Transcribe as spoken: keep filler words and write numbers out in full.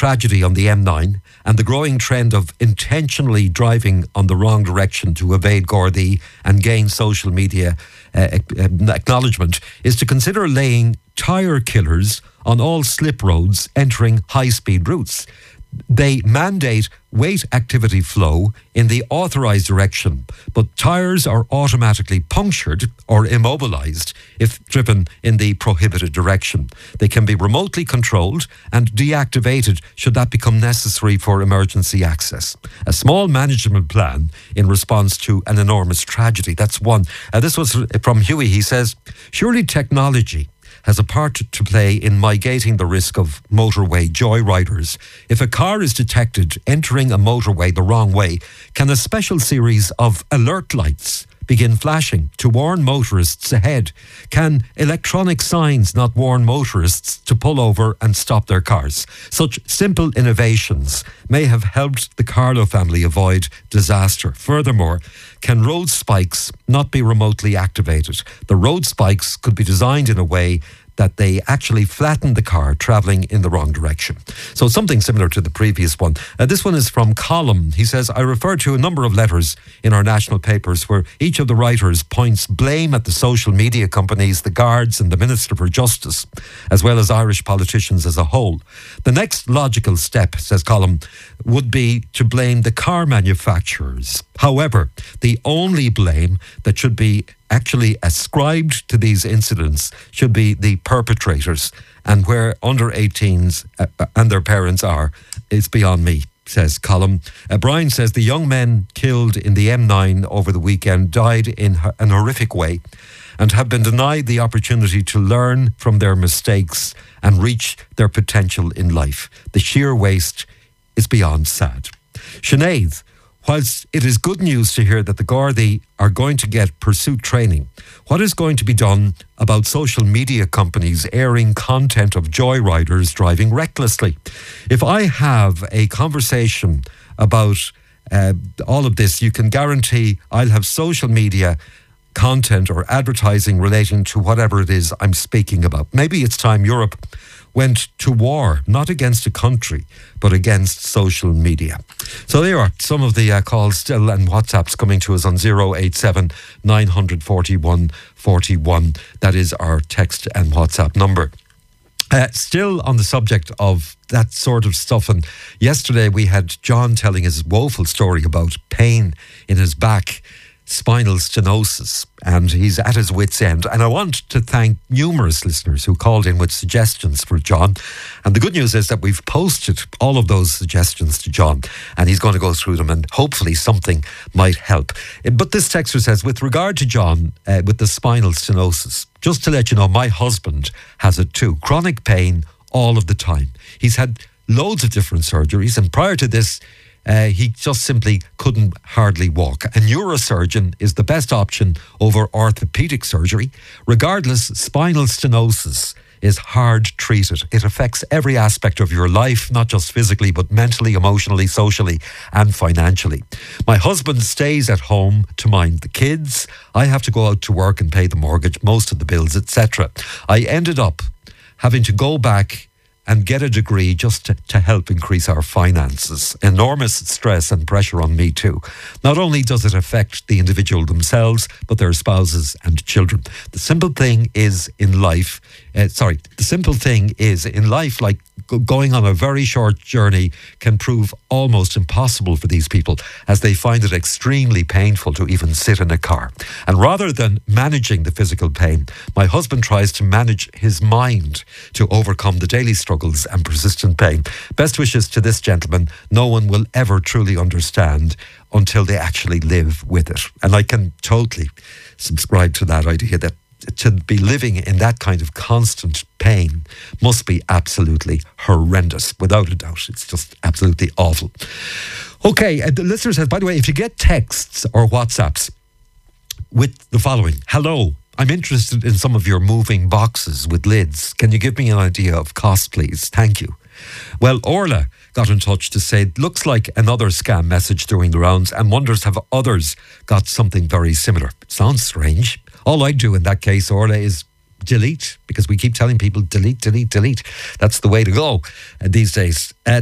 tragedy on the M nine and the growing trend of intentionally driving on the wrong direction to evade Gardaí and gain social media uh, acknowledgement is to consider laying tyre killers on all slip roads entering high-speed routes. They mandate weight activity flow in the authorised direction, but tyres are automatically punctured or immobilised if driven in the prohibited direction. They can be remotely controlled and deactivated should that become necessary for emergency access. A small management plan in response to an enormous tragedy. That's one. Uh, this was from Huey. He says, surely technology has a part to play in mitigating the risk of motorway joyriders. If a car is detected entering a motorway the wrong way, can a special series of alert lights begin flashing to warn motorists ahead? Can electronic signs not warn motorists to pull over and stop their cars? Such simple innovations may have helped the Carlow family avoid disaster. Furthermore, can road spikes not be remotely activated? The road spikes could be designed in a way that they actually flatten the car travelling in the wrong direction. So something similar to the previous one. Uh, this one is from Colum. He says, I refer to a number of letters in our national papers where each of the writers points blame at the social media companies, the guards and the Minister for Justice, as well as Irish politicians as a whole. The next logical step, says Colum, would be to blame the car manufacturers. However, the only blame that should be actually ascribed to these incidents should be the perpetrators, and where under eighteens uh, and their parents are is beyond me, says Colum. Uh, Brian says the young men killed in the M nine over the weekend died in an horrific way and have been denied the opportunity to learn from their mistakes and reach their potential in life. The sheer waste is beyond sad. Sinead, whilst it is good news to hear that the Gardaí are going to get pursuit training, what is going to be done about social media companies airing content of joyriders driving recklessly? If I have a conversation about uh, all of this, you can guarantee I'll have social media content or advertising relating to whatever it is I'm speaking about. Maybe it's time Europe went to war, not against a country, but against social media. So there are some of the uh, calls still and WhatsApps coming to us on zero eight seven, nine four one, four one. That is our text and WhatsApp number. Uh, still on the subject of that sort of stuff, and yesterday we had John telling his woeful story about pain in his back, spinal stenosis, and he's at his wit's end. And I want to thank numerous listeners who called in with suggestions for John. And the good news is that we've posted all of those suggestions to John, and he's going to go through them, and hopefully something might help. But this texter says, with regard to John, uh, with the spinal stenosis, just to let you know, my husband has it too. Chronic pain all of the time. He's had loads of different surgeries, and prior to this, Uh, he just simply couldn't hardly walk. A neurosurgeon is the best option over orthopedic surgery. Regardless, spinal stenosis is hard treated. It affects every aspect of your life, not just physically, but mentally, emotionally, socially, and financially. My husband stays at home to mind the kids. I have to go out to work and pay the mortgage, most of the bills, et cetera. I ended up having to go back and get a degree just to, to help increase our finances. Enormous stress and pressure on me too. Not only does it affect the individual themselves, but their spouses and children. The simple thing is in life, uh, sorry, the simple thing is in life, like going on a very short journey can prove almost impossible for these people, as they find it extremely painful to even sit in a car. And rather than managing the physical pain, my husband tries to manage his mind to overcome the daily struggles and persistent pain. Best wishes to this gentleman. No one will ever truly understand until they actually live with it. And I can totally subscribe to that idea that to be living in that kind of constant pain must be absolutely horrendous, without a doubt. It's just absolutely awful. Okay, uh, the listener says, by the way, if you get texts or WhatsApps with the following: hello, I'm interested in some of your moving boxes with lids. Can you give me an idea of cost, please? Thank you. Well, Orla got in touch to say, looks like another scam message doing the rounds, and wonders have others got something very similar. Sounds strange. All I do in that case, Orla, is delete, because we keep telling people delete, delete, delete. That's the way to go uh, these days. Uh,